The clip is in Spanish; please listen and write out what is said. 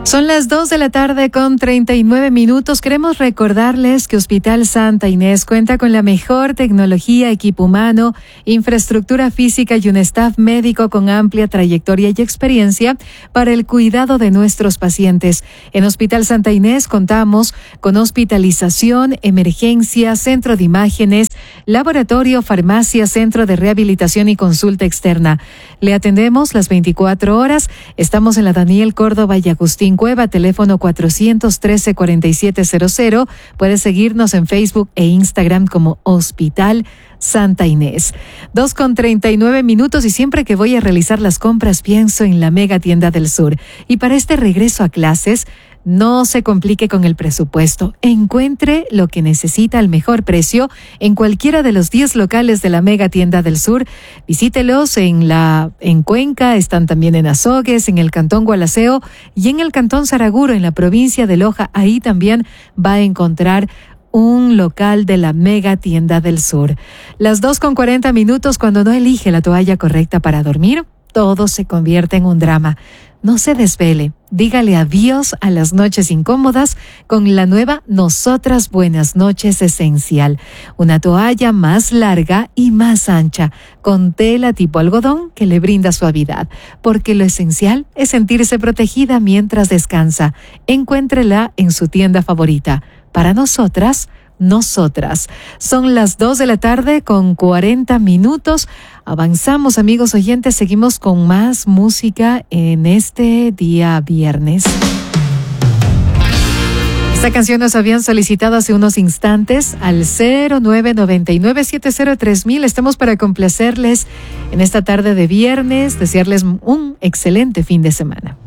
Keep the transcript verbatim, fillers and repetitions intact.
Son las dos de la tarde con treinta y nueve minutos. Queremos recordarles que Hospital Santa Inés cuenta con la mejor tecnología, equipo humano, infraestructura física y un staff médico con amplia trayectoria y experiencia para el cuidado de nuestros pacientes. En Hospital Santa Inés contamos con hospitalización, emergencia, centro de imágenes, laboratorio, farmacia, centro de rehabilitación y consulta externa. Le atendemos las veinticuatro horas. Estamos en la Daniel Córdoba y Agustín Cueva, teléfono cuatrocientos trece, cuarenta y siete cero cero. Puedes seguirnos en Facebook e Instagram como Hospital Santa Inés. Dos con treinta y nueve minutos y siempre que voy a realizar las compras pienso en la Mega Tienda del Sur. Y para este regreso a clases, no se complique con el presupuesto. Encuentre lo que necesita al mejor precio en cualquiera de los diez locales de la Mega Tienda del Sur. Visítelos en la en Cuenca, están también en Azogues, en el Cantón Gualaceo y en el Cantón Saraguro, en la provincia de Loja. Ahí también va a encontrar un local de la Mega Tienda del Sur. Las dos con cuarenta minutos, cuando no elige la toalla correcta para dormir, todo se convierte en un drama. No se desvele, dígale adiós a las noches incómodas con la nueva Nosotras Buenas Noches Esencial. Una toalla más larga y más ancha, con tela tipo algodón que le brinda suavidad. Porque lo esencial es sentirse protegida mientras descansa. Encuéntrela en su tienda favorita. Para nosotras, nosotras. Son las dos de la tarde con cuarenta minutos. Avanzamos, amigos oyentes, seguimos con más música en este día viernes. Esta canción nos habían solicitado hace unos instantes al cero nueve nueve nueve siete cero tres mil. Estamos para complacerles en esta tarde de viernes, desearles un excelente fin de semana.